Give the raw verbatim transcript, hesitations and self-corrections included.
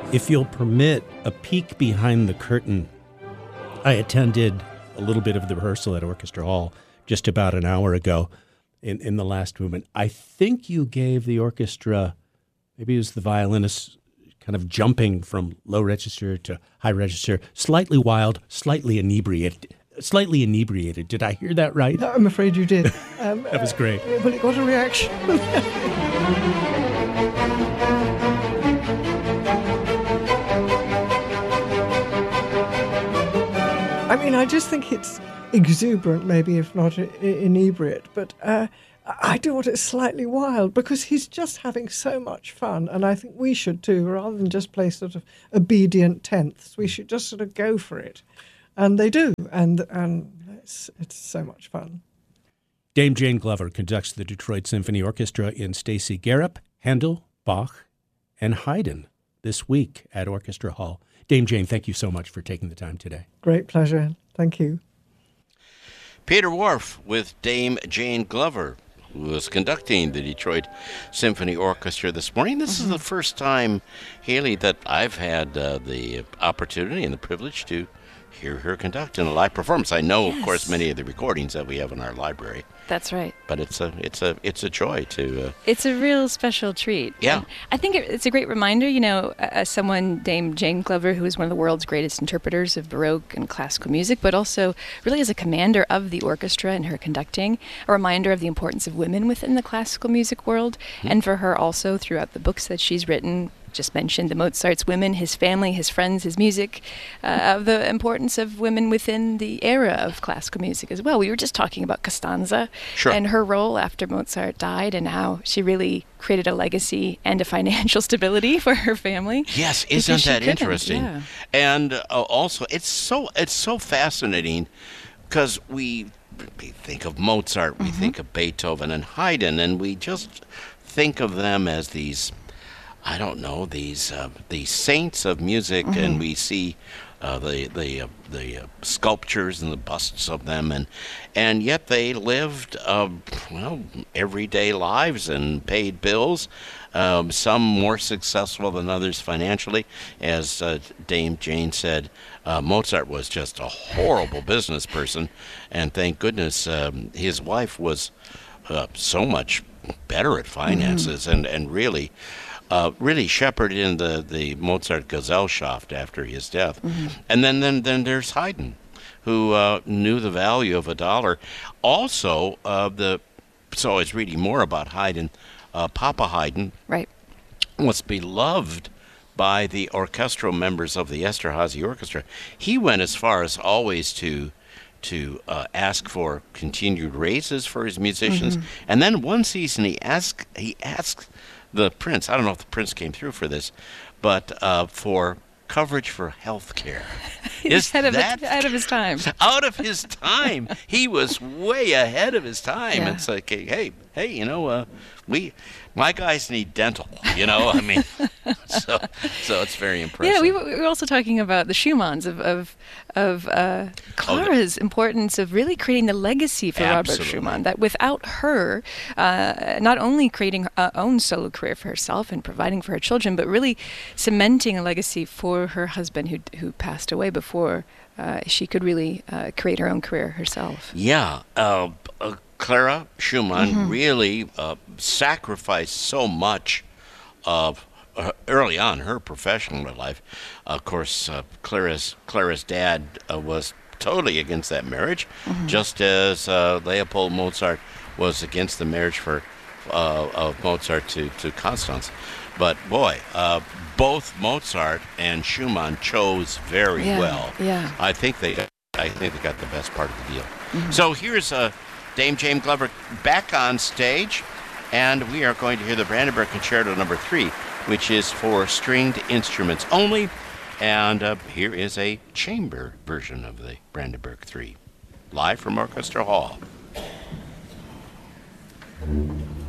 If you'll permit a peek behind the curtain, I attended a little bit of the rehearsal at Orchestra Hall just about an hour ago in, in the last movement. I think you gave the orchestra, maybe it was the violinist, kind of jumping from low register to high register, slightly wild, slightly inebriated. Slightly inebriated. Did I hear that right? I'm afraid you did. Um, that was great. Uh, well, it got a reaction. I mean, I just think it's exuberant, maybe, if not I- inebriate, but uh, I do want it slightly wild because he's just having so much fun, and I think we should too, rather than just play sort of obedient tenths. We should just sort of go for it. And they do, and and it's, it's so much fun. Dame Jane Glover conducts the Detroit Symphony Orchestra in Stacey Garrop, Handel, Bach, and Haydn this week at Orchestra Hall. Dame Jane, thank you so much for taking the time today. Great pleasure. Thank you. Peter Whorf with Dame Jane Glover, who was conducting the Detroit Symphony Orchestra this morning. This mm-hmm. is the first time, Haley, that I've had uh, the opportunity and the privilege to hear her conduct in a live performance. I know, yes. of course, many of the recordings that we have in our library. That's right. But it's a it's a it's a joy to. Uh, it's a real special treat. Yeah. And I think it, it's a great reminder. You know, as someone, Dame Jane Glover, who is one of the world's greatest interpreters of Baroque and classical music, but also really as a commander of the orchestra in her conducting, a reminder of the importance of women within the classical music world, mm-hmm. and for her also throughout the books that she's written. Just mentioned the Mozart's women, his family, his friends, his music, uh, of the importance of women within the era of classical music as well. We were just talking about Costanza sure. and her role after Mozart died and how she really created a legacy and a financial stability for her family. Yes, isn't that couldn't. interesting? Yeah. And uh, also, it's so it's so fascinating because we, we think of Mozart, we mm-hmm. think of Beethoven and Haydn, and we just think of them as these, I don't know, these uh, these saints of music, mm-hmm. and we see uh, the the uh, the uh, sculptures and the busts of them, and and yet they lived uh, well everyday lives and paid bills. Um, some more successful than others financially, as uh, Dame Jane said. Uh, Mozart was just a horrible business person, and thank goodness um, his wife was uh, so much better at finances, mm-hmm. and and really. Uh, really shepherded in the, the Mozart Gesellschaft after his death. Mm-hmm. And then, then then there's Haydn, who uh, knew the value of a dollar. Also, uh, the so I was reading more about Haydn. Uh, Papa Haydn right. was beloved by the orchestral members of the Esterházy Orchestra. He went as far as always to to uh, ask for continued raises for his musicians. Mm-hmm. And then one season he asked he asked the prince, I don't know if the prince came through for this, but uh, for coverage for health care. He's ahead of, it, ahead of his time. Out of his time. He was way ahead of his time. Yeah. It's like, hey, hey, you know, uh, we, my guys need dental, you know, I mean, so so it's very impressive. Yeah, we were, we were also talking about the Schumanns, of of, of uh, Clara's oh, importance of really creating the legacy for absolutely. Robert Schumann, that without her, uh, not only creating her own solo career for herself and providing for her children, but really cementing a legacy for her husband who who passed away before uh, she could really uh, create her own career herself. Yeah, uh, uh, Clara Schumann mm-hmm. really uh, sacrificed so much of uh, early on her professional life. Of course, uh, Clara's Clara's dad uh, was totally against that marriage, mm-hmm. just as uh, Leopold Mozart was against the marriage for uh, of Mozart to to Constance. But boy, uh, both Mozart and Schumann chose very yeah, well. Yeah, I think they I think they got the best part of the deal. Mm-hmm. So here's a. Uh, Dame Jane Glover back on stage, and we are going to hear the Brandenburg Concerto number three, which is for stringed instruments only, and uh, here is a chamber version of the Brandenburg three, live from Orchestra Hall.